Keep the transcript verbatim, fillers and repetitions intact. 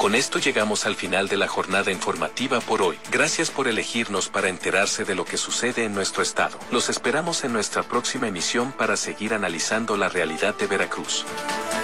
Con esto llegamos al final de la jornada informativa por hoy. Gracias por elegirnos para enterarse de lo que sucede en nuestro estado. Los esperamos en nuestra próxima emisión para seguir analizando la realidad de Veracruz.